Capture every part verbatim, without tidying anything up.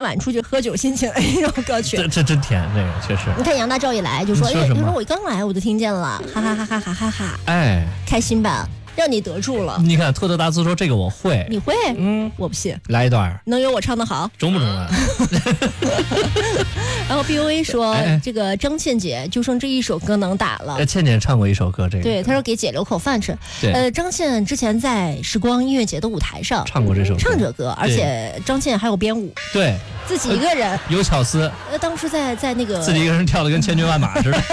晚出去喝酒心情的一首歌曲。 这这真甜，这个确实。 你看杨大照一来就说，哎， 说什么就说我刚来我就听见了，哈哈哈哈哈哈哈， 哎， 开心吧，让你得住了。 你看托德达斯说这个我会， 你会？ 嗯， 我不信。 来一段， 能有我唱的好？ 中不中啊？ 然后 B O A 说， 哎哎这个张倩姐就剩这一首歌能打了。 呃倩倩唱过一首歌，这个对，她说给姐留口饭吃。 对呃，张倩之前在时光音乐节的舞台上唱过这首歌， 唱这歌，而且张倩还有编舞， 对， 自己一个人。 呃、有巧思。 呃，当时在在那个自己一个人跳的跟千军万马似的。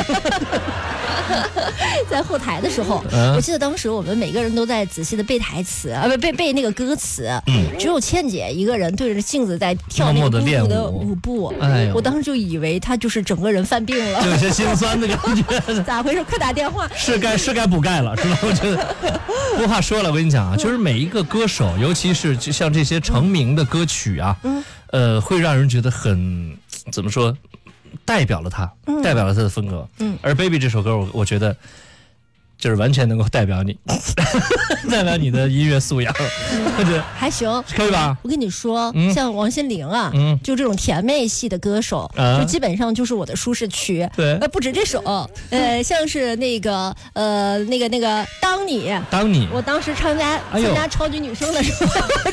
在后台的时候、嗯，我记得当时我们每个人都在仔细的背台词啊，不背背那个歌词，嗯，只有倩姐一个人对着镜子在跳那个孤独的舞步。哎呦，我当时就以为她就是整个人犯病了， 就有些心酸的感觉。 咋回事？快打电话！ 是该是该补钙了，是吧？我觉得不话说了，我跟你讲啊，就是每一个歌手，尤其是就像这些成名的歌曲啊，嗯，呃，会让人觉得很怎么说？代表了他，嗯、代表了他的风格。嗯，而 Baby 这首歌，我我觉得就是完全能够代表你，代表你的音乐素养。对， 还行， 可以吧？ 我跟你说，嗯、像王心凌啊，嗯，就这种甜妹系的歌手，啊、就基本上就是我的舒适区。 对， 呃，不止这首，呃，像是那个呃那个那个当你， 当你， 我当时参加参加超级女声的时候。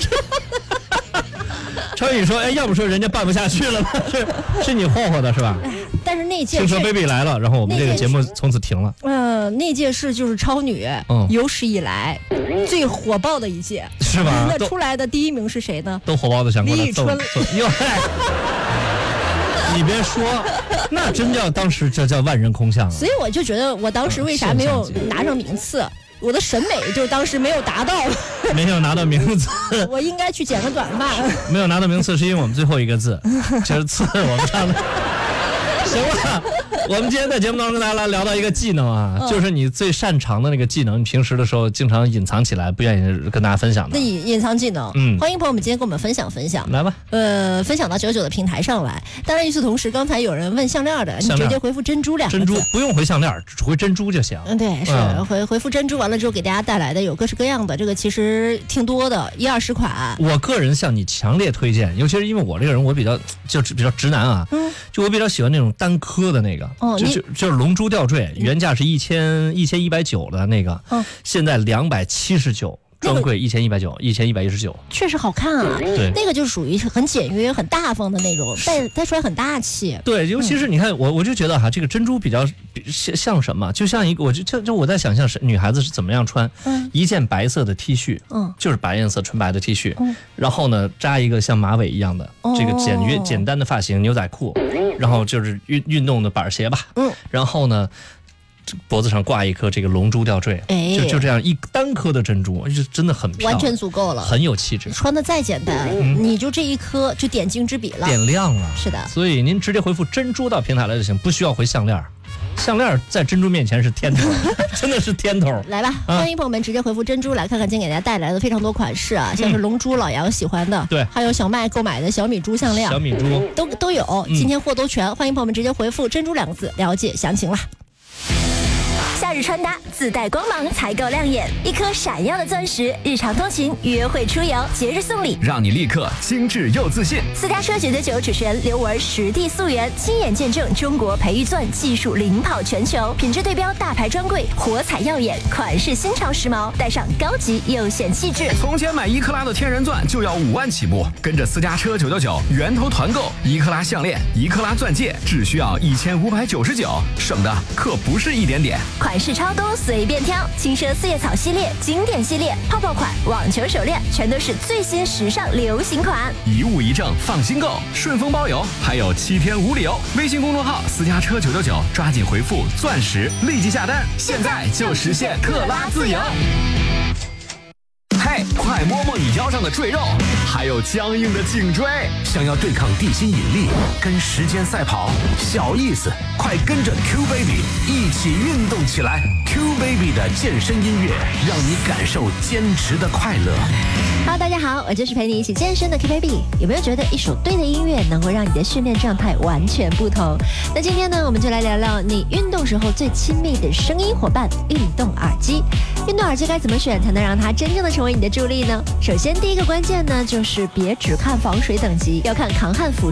超宇说：“哎，要不说人家办不下去了吗？是是你霍霍的是吧？ 但是那届听说 Baby 来了，然后我们这个节目从此停了。 嗯、呃，那届是就是超女、嗯、有史以来最火爆的一届， 是吧？ 那出来的第一名是谁呢？ 都火爆的想过来李宇春。 哟嗨，你别说，那真叫当时这叫万人空巷啊！ 所以我就觉得，我当时为啥没有拿上名次？”我的审美就当时没有达到， 没有拿到名次。 我应该去剪个短发。 没有拿到名次是因为我们最后一个字，就是次我们唱的。行了，我们今天在节目当中跟大家来聊到一个技能啊、嗯，就是你最擅长的那个技能，你平时的时候经常隐藏起来，不愿意跟大家分享的。 那隐隐藏技能，嗯，欢迎朋友们今天跟我们分享分享， 来吧。 呃，分享到九九的平台上来。当然，与此同时，刚才有人问项链的，你直接回复珍珠两个字。 珍珠不用回项链，只回珍珠就行。 嗯，对，是、嗯、回回复珍珠完了之后，给大家带来的有各式各样的，这个其实挺多的，一二十款。 我个人向你强烈推荐，尤其是因为我这个人，我比较就比较直男啊，嗯，就我比较喜欢那种单颗的那个。哦，就就就是龙珠吊坠，原价是一千一千一百九的那个，嗯，现在两百七十九，专柜一千一百九，一千一百一十九， 确实好看啊。 对， 那个就属于是很简约、很大方的那种，带带出来很大气。 对，尤其是你看，嗯、我我就觉得哈，这个珍珠比较像像什么，就像一个，我就就就我在想象是女孩子是怎么样穿，嗯，一件白色的 T 恤，嗯，就是白颜色纯白的 T 恤，嗯，然后呢扎一个像马尾一样的、哦、这个简约简单的发型，牛仔裤。然后就是运运动的板鞋吧，嗯，然后呢，脖子上挂一颗这个龙珠吊坠，哎，就就这样一单颗的珍珠，就真的很漂亮， 完全足够了， 很有气质。 穿的再简单、嗯，你就这一颗就点睛之笔了， 点亮了。 是的， 所以您直接回复珍珠到平台来就行，不需要回项链。项链在珍珠面前是天头，真的是天头。 来吧，啊、欢迎朋友们直接回复珍珠来看看今天给大家带来的非常多款式啊，像是龙珠老杨喜欢的， 对、嗯， 还有小麦购买的小米珠项链， 小米珠都都有，今天货都全、嗯。欢迎朋友们直接回复珍珠两个字了解详情啦。 夏日穿搭自带光芒才够亮眼，一颗闪耀的钻石，日常通勤、约会出游、节日送礼， 让你立刻精致又自信。 私家车九九九主持人刘雯实地溯源，亲眼见证中国培育钻技术领跑全球，品质对标大牌专柜，火彩耀眼，款式新潮时髦，带上高级又显气质。 从前买一克拉的天然钻就要五万起步，跟着私家车九九九源头团购，一克拉项链、一克拉钻戒只需要一千五百九十九，省的可不是一点点。 款式超多，随便挑，轻奢四叶草系列、经典系列、泡泡款、网球手链，全都是最新时尚流行款。 一物一证，放心购，顺丰包邮，还有七天无理由。微信公众号私家车九九九，抓紧回复钻石，立即下单，现在就实现克拉自由。嘿，快摸摸你腰上的赘肉，还有僵硬的颈椎，想要对抗地心引力，跟时间赛跑，小意思，快跟着 Q Baby 一起运动起来。Q Baby 的健身音乐，让你感受坚持的快乐。 Hello， 大家好，我就是陪你一起健身的 Q Baby。有没有觉得一首对的音乐能够让你的训练状态完全不同？那今天呢，我们就来聊聊你运动时候最亲密的声音伙伴——运动耳机。运动耳机该怎么选才能让它真正的成为你的助力呢？首先，第一个关键呢，就是别只看防水等级，要看抗旱腐